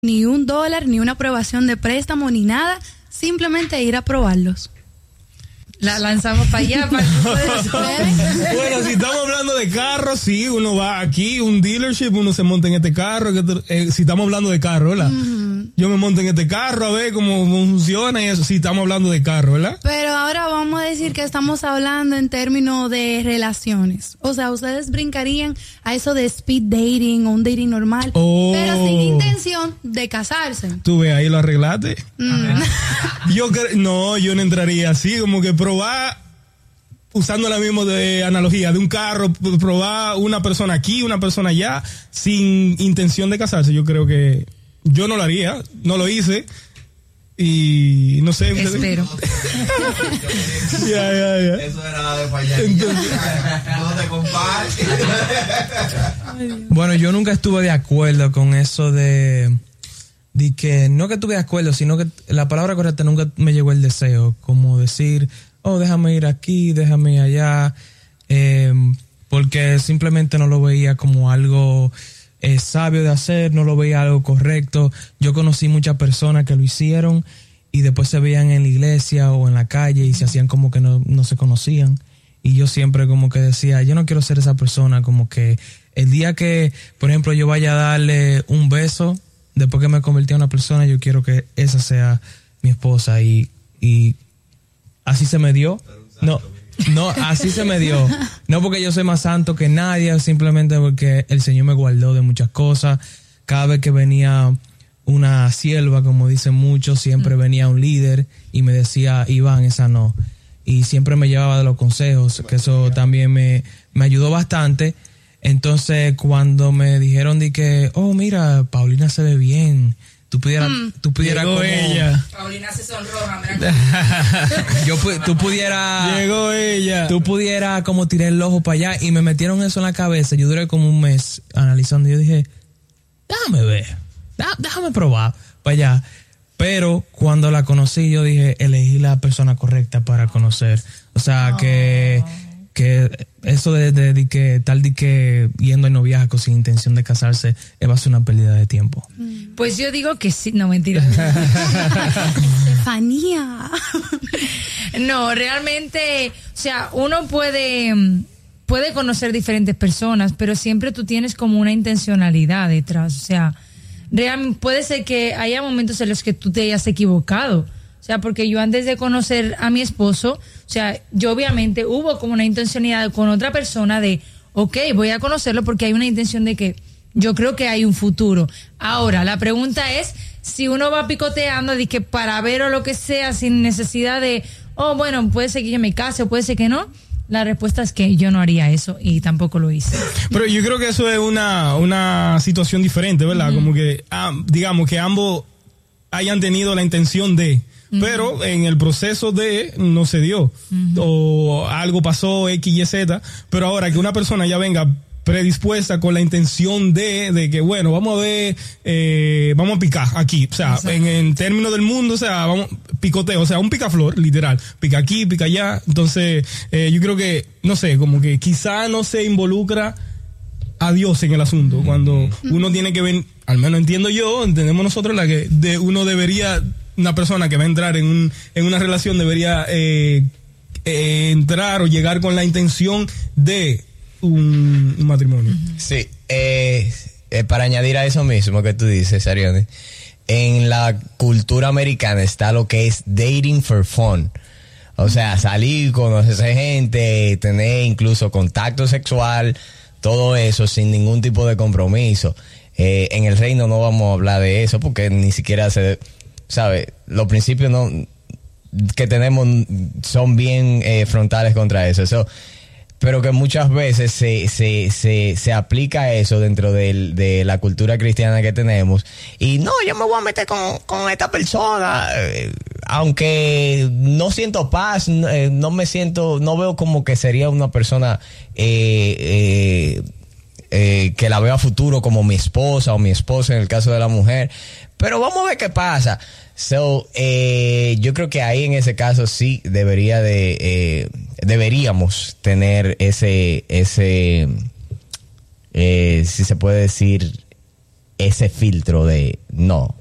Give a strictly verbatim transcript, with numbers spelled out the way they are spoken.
ni un dólar, ni una aprobación de préstamo, ni nada, simplemente ir a probarlos. La lanzamos para allá. Para bueno, si estamos hablando de carros, sí, uno va aquí, un dealership, uno se monta en este carro. Que, eh, si estamos hablando de carro, ¿verdad? Uh-huh. Yo me monto en este carro a ver cómo funciona y eso. Si estamos hablando de carro, ¿verdad? Pero ahora vamos a decir que estamos hablando en términos de relaciones. O sea, ustedes brincarían a eso de speed dating o un dating normal, oh. pero sin intención de casarse. Tú ves, ahí lo arreglaste. Mm. Yo cre- no, yo no entraría así, como que probar, usando la misma de analogía de un carro, probar una persona aquí, una persona allá, sin intención de casarse. Yo creo que yo no lo haría, no lo hice y no sé. Espero. ya, ya, ya. Eso era de fallar. Entonces, no te compares. Bueno, yo nunca estuve de acuerdo con eso de, de que, no que estuve de acuerdo, sino que la palabra correcta nunca me llegó el deseo, como decir, oh, déjame ir aquí, déjame ir allá, eh, porque simplemente no lo veía como algo eh, sabio de hacer, no lo veía algo correcto. Yo conocí muchas personas que lo hicieron y después se veían en la iglesia o en la calle y se hacían como que no, no se conocían. Y yo siempre como que decía, yo no quiero ser esa persona, como que el día que, por ejemplo, yo vaya a darle un beso, después que me convertí en una persona, yo quiero que esa sea mi esposa y, y así se me dio. No, no, así se me dio. No porque yo soy más santo que nadie, simplemente porque el Señor me guardó de muchas cosas. Cada vez que venía una sierva, como dicen muchos, siempre venía un líder y me decía, Iván, esa no. Y siempre me llevaba de los consejos, que eso también me, me ayudó bastante. Entonces, cuando me dijeron de que, oh, mira, Paulina se ve bien, tú pudieras, mm. tú pudieras Llegó como ella. Paulina se sonroja, mira. Yo tú pudieras Llegó ella. Tú pudieras como tirar el ojo para allá y me metieron eso en la cabeza. Yo duré como un mes analizando y yo dije, déjame ver, déjame probar para allá. Pero cuando la conocí yo dije, elegí la persona correcta para conocer. O sea, oh. que que eso de, de, de que tal de que yendo en noviazgo sin intención de casarse va a ser una pérdida de tiempo. Pues yo digo que sí, no, mentira. Estefanía. No, realmente, o sea, uno puede puede conocer diferentes personas, pero siempre tú tienes como una intencionalidad detrás. O sea, real, puede ser que haya momentos en los que tú te hayas equivocado. O sea, porque yo antes de conocer a mi esposo, o sea, yo obviamente hubo como una intencionalidad con otra persona de, ok, voy a conocerlo porque hay una intención de que yo creo que hay un futuro. Ahora, la pregunta es, si uno va picoteando de que para ver o lo que sea, sin necesidad de, oh, bueno, puede ser que yo me case o puede ser que no, la respuesta es que yo no haría eso y tampoco lo hice. Pero yo creo que eso es una, una situación diferente, ¿verdad? Uh-huh. Como que, ah, digamos, que ambos hayan tenido la intención de... Pero uh-huh. en el proceso de no se dio uh-huh. o algo pasó X, Y, Z, pero ahora que una persona ya venga predispuesta con la intención de, de que bueno, vamos a ver, eh, vamos a picar aquí, o sea, en, en términos del mundo, o sea, vamos, picoteo, o sea, un picaflor, literal, pica aquí, pica allá, entonces eh, yo creo que, no sé, como que quizá no se involucra a Dios en el asunto, uh-huh. cuando uno tiene que ver, al menos entiendo yo, entendemos nosotros la que de uno debería, una persona que va a entrar en un en una relación debería eh, eh, entrar o llegar con la intención de un, un matrimonio. Sí, eh, eh, para añadir a eso mismo que tú dices, Ariane, en la cultura americana está lo que es dating for fun. O sea, salir, conocer gente, tener incluso contacto sexual, todo eso sin ningún tipo de compromiso. Eh, en el reino no vamos a hablar de eso porque ni siquiera se... ¿Sabe? Los principios no que tenemos son bien eh, frontales contra eso. eso. Pero que muchas veces se, se, se, se aplica eso dentro de, de la cultura cristiana que tenemos. Y no, yo me voy a meter con, con esta persona. Eh, aunque no siento paz, eh, no me siento, no veo como que sería una persona eh, eh, eh, que la veo a futuro como mi esposa o mi esposa en el caso de la mujer. Pero vamos a ver qué pasa. So, eh, yo creo que ahí en ese caso sí debería de, eh, deberíamos tener ese, ese, eh, si se puede decir, ese filtro de no,